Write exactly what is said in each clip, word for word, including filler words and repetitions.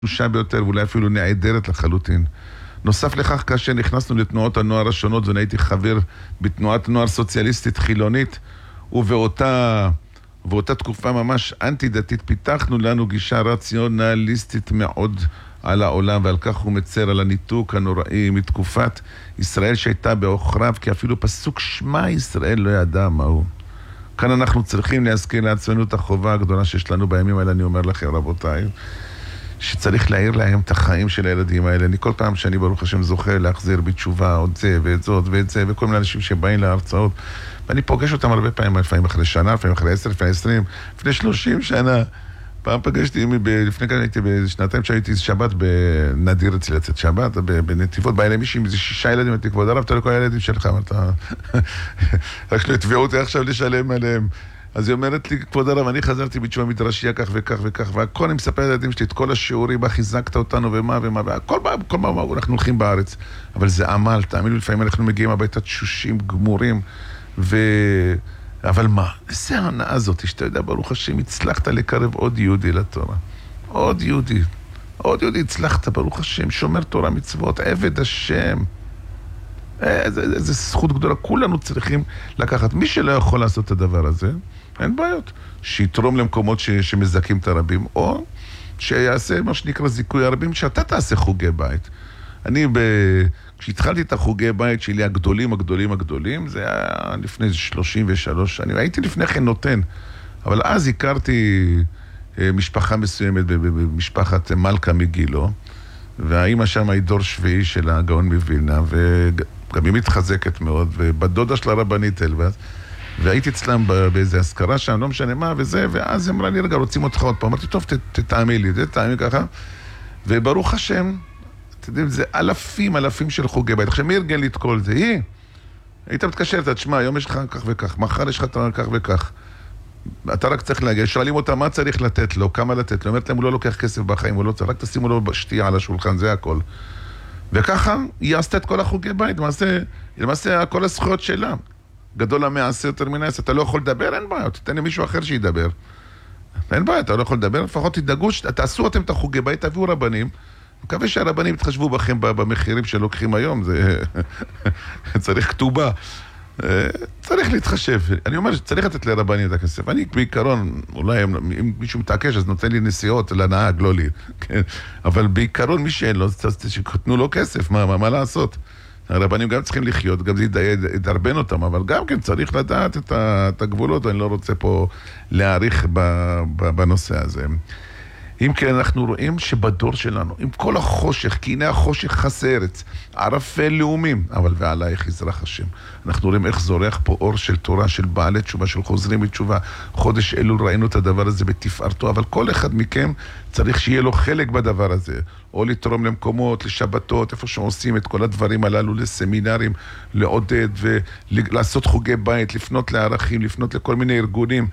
קדושה ביותר, ואולי אפילו נעדרת לחלוטין. נוסף לכך, כאשר נכנסנו לתנועות הנוער השונות, ואני הייתי חבר בתנועת נוער סוציאליסטית חילונית, ובאותה באותה תקופה ממש אנטי-דתית, פיתחנו לנו גישה רציונליסטית מאוד על העולם, ועל כך הוא מצר על הניתוק הנוראי מתקופת ישראל שהייתה באוכריו, כי אפילו פסוק שמע ישראל לא ידע מהו. כאן אנחנו צריכים להזכיר לעצמנו את החובה הגדולה שיש לנו בימים האלה. אני אומר לכם, רבותיי, שצריך להעיר להם את החיים של הילדים האלה. אני כל פעם שאני ברוך השם זוכה להחזיר בתשובה עוד זה ואת זאת ואת זה, וכל מיני אנשים שבאים להרצאות, ואני פוגש אותם הרבה פעמים, לפעמים אחרי שנה, לפעמים אחרי עשר, לפני עשרים, לפני שלושים שנה. פעם פגשתי, לפני כאן הייתי בשנתיים שהייתי שבת בנדיר אצלי לצאת שבת, בנתיבות, בא אליי מישהי עם איזה שישה ילדים, הייתי כבוד הרב, אתה לא כל הילדים שלך, אמרת, רק לא התביאו אותי עכשיו לשלם עליהם. אז היא אומרת לי, כבוד הרב, אני חזרתי בתשובה מדרשייה כך וכך וכך, והכל אני מספר לילדים שלי, את כל השיעורים, חיזקת אותנו ומה ומה, והכל כל מה אנחנו הולכים בארץ. אבל זה עמל, תאמינו, לפעמים אנחנו מגיעים הביתה תשושים, גמורים, ו... אבל מה? זה ההנאה הזאת, שאתה יודע, ברוך השם, הצלחת לקרב עוד יהודי לתורה. עוד יהודי. עוד יהודי הצלחת, ברוך השם, שומר תורה מצוות, עבד השם. איזה זכות גדולה, כולנו צריכים לקחת. מי שלא יכול לעשות את הדבר הזה, אין בעיות. שיתרום למקומות ש, שמזכים את הרבים, או שיעשה מה שנקרא זיכוי הרבים, שאתה תעשה חוגי בית. אני, ב... כשהתחלתי את החוגי בית שלי, הגדולים, הגדולים, הגדולים, זה היה לפני שלושים ושלוש שנים. הייתי לפני כן נותן, אבל אז הכרתי משפחה מסוימת, במשפחת מלכה מגילו, והאימא שם היא דור שביעי של הגאון מווילנה, וגם היא מתחזקת מאוד, ובדודה של הרבנית אלבז, והייתי אצלם באיזה הזכרה שם, לא משנה מה, וזה, ואז אמרה לי, רגע, רוצים אותך עוד פעם. אמרתי, טוב, תתאמי לי, תתאמי ככה, וברוך השם, אתם יודעים, זה אלפים, אלפים של חוגי בית. עכשיו, מי ארגן לי את כל זה? היא. היית מתקשרת, תשמע, היום יש לך כך וכך, מחר יש לך כך וכך. אתה רק צריך להגיע, שואלים אותה מה צריך לתת לו, כמה לתת לו. אומרת להם, הוא לא לוקח כסף בחיים, הוא לא צריך, רק תשימו לו שתייה על השולחן, זה הכל. וככה, היא עשתה את כל החוגי בית, למעשה, למעשה, כל הזכויות שלה. גדול המעשה יותר מן העשר, אתה לא יכול לדבר, אין בעיה, תתן לי מישהו אחר שידבר. אין בעיה, אתה לא יכול לדבר, לפחות תדאגו, תעשו אתם את החוגי בית, תביאו רבנים. מקווה שהרבנים יתחשבו בכם במחירים שלוקחים היום, זה צריך כתובה. צריך להתחשב. אני אומר שצריך לתת לרבנים את הכסף. אני בעיקרון, אולי אם מישהו מתעקש, אז נותן לי נסיעות לנהג, לא לי. אבל בעיקרון מי שאין לו, שתנו לו כסף, מה, מה לעשות? הרבנים גם צריכים לחיות, גם זה ידרבן אותם, אבל גם כן צריך לדעת את הגבולות, אני לא רוצה פה להאריך בנושא הזה. אם כן, אנחנו רואים שבדור שלנו, עם כל החושך, כי הנה החושך חסרץ, ערפל לאומים, אבל ועלייך יזרח השם. אנחנו רואים איך זורח פה אור של תורה, של בעלי תשובה, של חוזרים בתשובה. חודש אלול ראינו את הדבר הזה בתפארתו, אבל כל אחד מכם צריך שיהיה לו חלק בדבר הזה. או לתרום למקומות, לשבתות, איפה שעושים את כל הדברים הללו, לסמינרים, לעודד ולעשות חוגי בית, לפנות לערכים, לפנות לכל מיני ארגונים.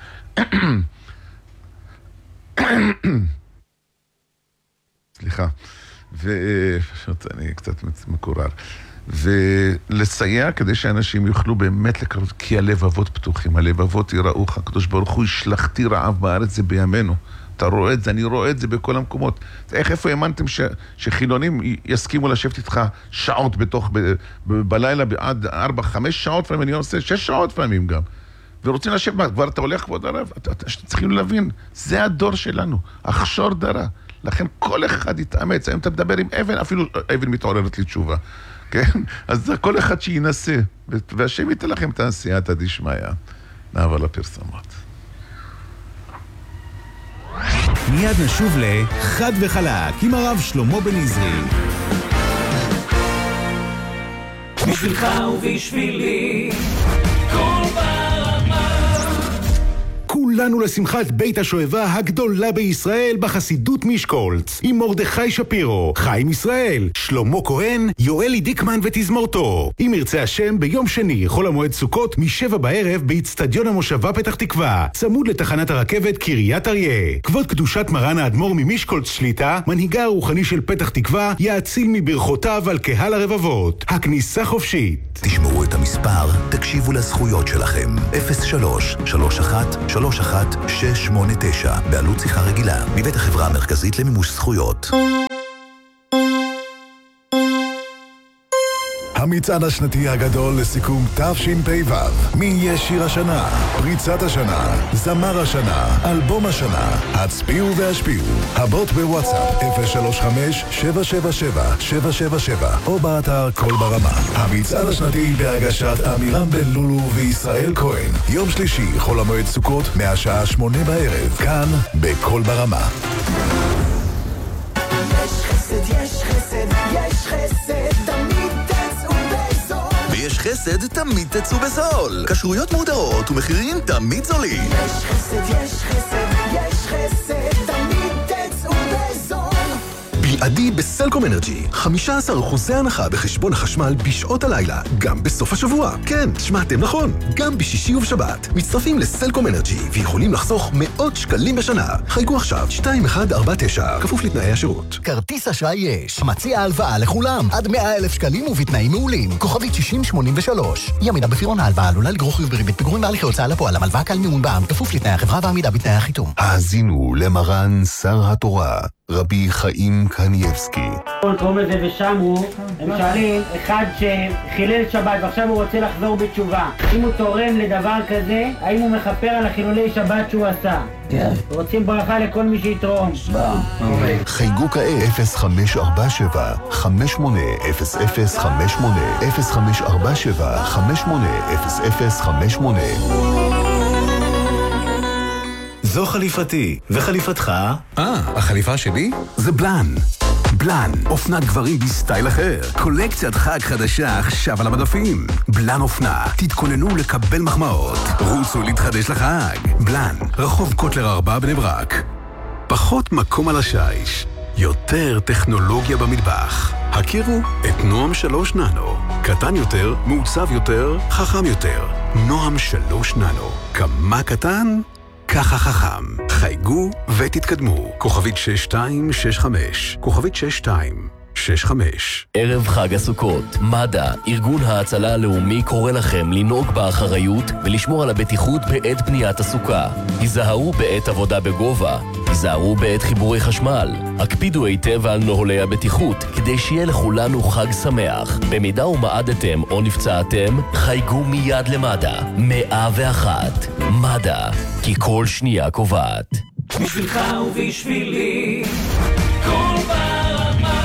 סליחה, ופשוט אני קצת מקורר, ולסייע כדי שאנשים יוכלו באמת לקרב, כי הלבבות פתוחים, הלבבות יראוך, הקדוש ברוך הוא ישלחתי רעב בארץ, זה בימינו, אתה רואה את זה, אני רואה את זה בכל המקומות. איך, איפה האמנתם ש, שחילונים יסכימו לשבת איתך שעות בתוך, ב, ב, בלילה עד ארבע, חמש שעות, פעמים אני עושה שש שעות פעמים גם, ורוצים לשבת, כבר אתה הולך כבוד הרב, צריכים להבין, זה הדור שלנו, אחשור דרה. לכן כל אחד יתאמץ, היום אתה מדבר עם אבן, אפילו אבן מתעוררת לי תשובה, כן? אז כל אחד שינסה, והשם ייתן לכם את העשייתא דשמיא. נעבור לפרסומות. מיד נשוב לחד וחלק עם הרב שלמה בן עזרי. בשבילך ובשבילי כל ברמה. כולנו לשמחת בית השואבה הגדולה בישראל בחסידות משקולץ עם מרדכי שפירו, חיים ישראל, שלמה כהן, יואלי דיקמן ותזמורתו. אם ירצה השם ביום שני חול המועד סוכות משבע בערב באצטדיון המושבה פתח תקווה, צמוד לתחנת הרכבת קריית אריה. כבוד קדושת מרן האדמו"ר ממשקולץ שליטה, מנהיגה הרוחני של פתח תקווה, יאציל מברכותיו על קהל הרבבות. הכניסה חופשית. תשמרו את המספר, תקשיבו לזכויות שלכם. אפס שלוש שלוש אחת שלוש אחת אחת שש שמונה תשע, בעלות שיחה רגילה, מבית החברה המרכזית למימוש זכויות. המצעד השנתי הגדול לסיכום תשפ"ו. מי יהיה שיר השנה? פריצת השנה, זמר השנה, אלבום השנה. הצביעו והשפיעו. הבוט בוואטסאפ אפס שלוש חמש שבע שבע שבע שבע שבע שבע או באתר קול ברמה. המצעד השנתי בהגשת אמירם בן לולו וישראל כהן. יום שלישי, חול המועד סוכות, מהשעה שמונה בערב, כאן בקול ברמה. יש חסד, יש חסד, יש חסד, תמיד תצאו בזול. ויש חסד, תמיד תצאו בזול. כשרויות מודעות ומחירים תמיד זולים. יש חסד, יש חסד, יש חסד, תמיד תצאו בזול. בלעדי בסלקום אנרג'י, חמישה עשר אחוז הנחה בחשבון החשמל בשעות הלילה, גם בסוף השבוע. כן, שמעתם נכון, גם בשישי ובשבת. מצטרפים לסלקום אנרג'י ויכולים לחסוך מאות שקלים בשנה. חייגו עכשיו שתיים אחת ארבע תשע, כפוף לתנאי השירות. כרטיס אשראי יש, מציע הלוואה לכולם, עד מאה אלף שקלים ובתנאים מעולים. כוכבית שישים שמונים ושלוש. ימידה בפירעון ההלוואה עלולה לגרור חיוב בריבית פיגורים בהליכי הוצאה לפועל. המלוואה קל מימון בע"מ, כפוף לתנאי החברה ועמידה בתנאי החיתום. האזינו למרן שר התורה, רבי חיים קניבסקי. קוראים לזה ושמרו, הם שואלים, אחד שחילל שבת ועכשיו הוא רוצה לחזור בתשובה, אם הוא תורם לדבר כזה, האם הוא מכפר על החילולי שבת שהוא עשה? כן. רוצים ברכה לכל מי שיתרום. חייגו כעת אפס חמש ארבע שבע חמש שמונה אפס אפס חמש שמונה אפס חמש ארבע שבע חמש שמונה אפס אפס חמש שמונה. זו חליפתי, וחליפתך? אה, החליפה שלי? זה בלן. בלן, אופנת גברים בסטייל אחר. קולקציית חג חדשה עכשיו על המדפים. בלן אופנה, תתכוננו לקבל מחמאות. רוצו להתחדש לחג. בלן, רחוב קוטלר ארבע בני ברק. פחות מקום על השיש. יותר טכנולוגיה במטבח. הכירו את נועם שלוש ננו. קטן יותר, מעוצב יותר, חכם יותר. נועם שלוש ננו. כמה קטן? ככה חכם. חייגו ותתקדמו. כוכבית שש שתיים שש חמש. כוכבית שש שתיים שש חמש. ערב חג הסוכות. מד"א, ארגון ההצלה הלאומי, קורא לכם לנהוג באחריות ולשמור על הבטיחות בעת בניית הסוכה. היזהרו בעת עבודה בגובה. היזהרו בעת חיבורי חשמל. הקפידו היטב על נוהלי הבטיחות כדי שיהיה לכולנו חג שמח. במידה ומעדתם או נפצעתם, חייגו מיד למד"א. מאה ואחת. מד"א, כי כל שנייה קובעת. בשבילך ובשבילי כל ברמה.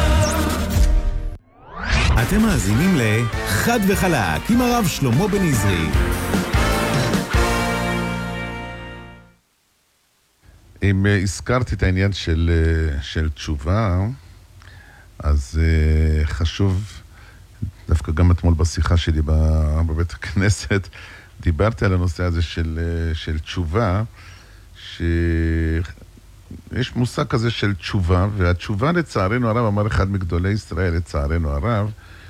אתם מאזינים לחד וחלק עם הרב שלמה בן עזרי. אם הזכרתי את העניין של, של תשובה, אז חשוב, דווקא גם אתמול בשיחה שלי בבית הכנסת, דיברתי על הנושא הזה של, של תשובה, שיש מושג כזה של תשובה, והתשובה לצערנו הרב, אמר אחד מגדולי ישראל, לצערנו הרב,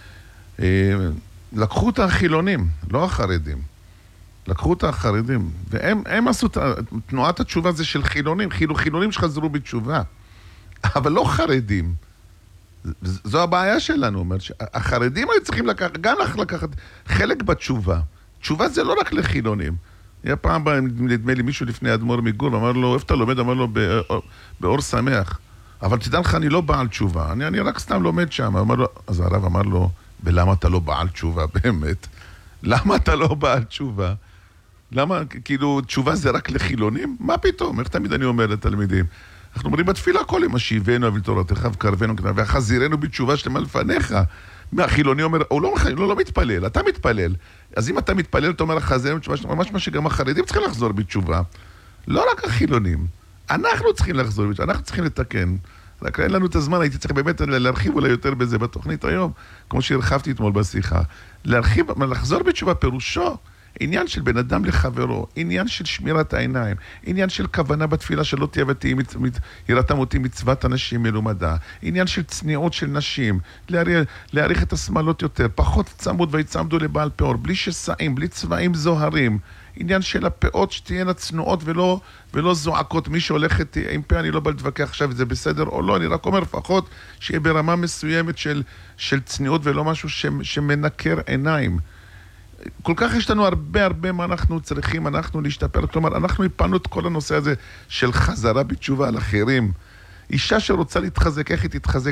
לקחו את החילונים, לא החרדים. לקחו את החרדים, והם הם עשו את תנועת התשובה הזה של חילונים, חילו, חילונים שחזרו בתשובה, אבל לא חרדים. זו הבעיה שלנו, אומר, החרדים היו צריכים לקחת, גם לקחת חלק בתשובה. תשובה זה לא רק לחילונים. היה פעם, נדמה לי מישהו לפני אדמו"ר מגור, אמר לו, איפה אתה לומד? אמר לו, באור שמח. אבל תדע לך, אני לא בעל תשובה, אני, אני רק סתם לומד שם. אמר לו, אז הרב אמר לו, ולמה אתה לא בעל תשובה באמת? למה אתה לא בעל תשובה? למה, כאילו, תשובה זה רק לחילונים? מה פתאום? איך תמיד אני אומר לתלמידים? אנחנו אומרים בתפילה כל יום, השיבנו אל תורתך וקרבנו, ואחזירנו בתשובה שלמה לפניך. מהחילוני אומר, הוא לא, לא, לא מתפלל, אתה מתפלל. אז אם אתה מתפלל, אתה אומר, החזירנו בתשובה שלמה, ממש מה שגם החרדים צריכים לחזור בתשובה. לא רק החילונים. אנחנו צריכים לחזור בתשובה, אנחנו צריכים לתקן. רק אין לנו את הזמן, הייתי צריך באמת להרחיב אולי יותר בזה בתוכנית היום, כמו שהרחבתי אתמול בשיחה. להרחיב, לחזור בתשובה פירושו, עניין של בן אדם לחברו, עניין של שמירת העיניים, עניין של כוונה בתפילה שלא תהיה ותהי יראתם אותי מצוות אנשים מלומדה, עניין של צניעות של נשים, להעריך, להעריך את השמאלות יותר, פחות צמוד ויצמדו לבעל פאור, בלי שסעים, בלי צבעים זוהרים, עניין של הפאות שתהיינה צנועות ולא, ולא זועקות. מי שהולכת עם פה, אני לא בא להתווכח עכשיו אם זה בסדר או לא, אני רק אומר לפחות שיהיה ברמה מסוימת של, של צניעות ולא משהו ש, שמנקר עיניים. כל כך יש לנו הרבה הרבה מה אנחנו צריכים, אנחנו להשתפר, כלומר, אנחנו הפלנו את כל הנושא הזה של חזרה בתשובה על אחרים. אישה שרוצה להתחזק, איך היא תתחזק?